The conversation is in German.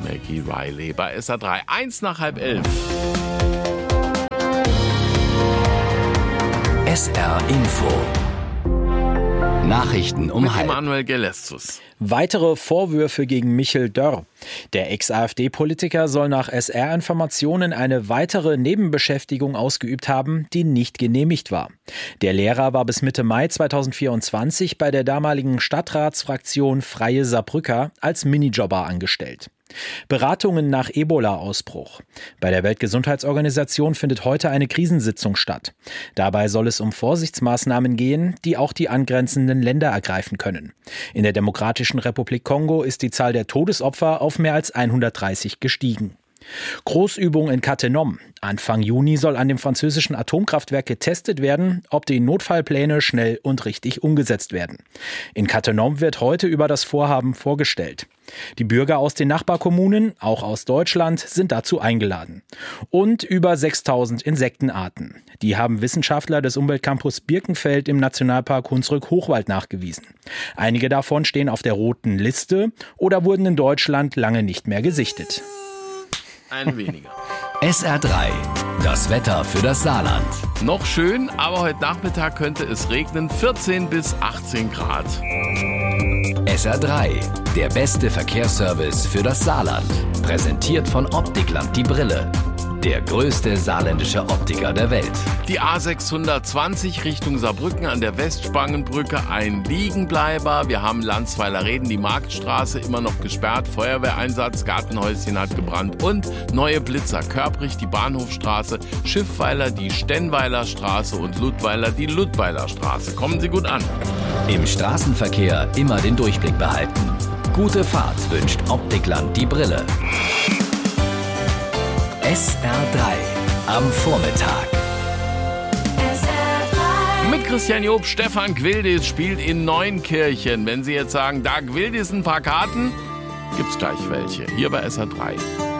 Maggie Riley bei SA3. 11:01. SR Info. Nachrichten um Mit halb. Emanuel Gelestus. Weitere Vorwürfe gegen Michel Dörr. Der Ex-AfD-Politiker soll nach SR-Informationen eine weitere Nebenbeschäftigung ausgeübt haben, die nicht genehmigt war. Der Lehrer war bis Mitte Mai 2024 bei der damaligen Stadtratsfraktion Freie Saarbrücker als Minijobber angestellt. Beratungen nach Ebola-Ausbruch. Bei der Weltgesundheitsorganisation findet heute eine Krisensitzung statt. Dabei soll es um Vorsichtsmaßnahmen gehen, die auch die angrenzenden Länder ergreifen können. In der Demokratischen Republik Kongo ist die Zahl der Todesopfer auf mehr als 130 gestiegen. Großübung in Cattenom. Anfang Juni soll an dem französischen Atomkraftwerk getestet werden, ob die Notfallpläne schnell und richtig umgesetzt werden. In Cattenom wird heute über das Vorhaben vorgestellt. Die Bürger aus den Nachbarkommunen, auch aus Deutschland, sind dazu eingeladen. Und über 6000 Insektenarten. Die haben Wissenschaftler des Umweltcampus Birkenfeld im Nationalpark Hunsrück-Hochwald nachgewiesen. Einige davon stehen auf der roten Liste oder wurden in Deutschland lange nicht mehr gesichtet. Ein weniger. SR3. Das Wetter für das Saarland. Noch schön, aber heute Nachmittag könnte es regnen. 14 bis 18 Grad. SR3. Der beste Verkehrsservice für das Saarland. Präsentiert von Optikland die Brille. Der größte saarländische Optiker der Welt. Die A620 Richtung Saarbrücken an der Westspangenbrücke ein Liegenbleiber. Wir haben Landsweiler Reden, die Marktstraße immer noch gesperrt. Feuerwehreinsatz, Gartenhäuschen hat gebrannt. Und neue Blitzer. Körprich die Bahnhofstraße, Schiffweiler die Stenweiler Straße und Ludweiler die Ludweiler Straße. Kommen Sie gut an. Im Straßenverkehr immer den Durchblick behalten. Gute Fahrt wünscht Optikland die Brille. SR3 am Vormittag. Mit Christian Job, Stefan Gwildis spielt in Neunkirchen. Wenn Sie jetzt sagen, da Gwildis ein paar Karten, gibt's gleich welche. Hier bei SR3.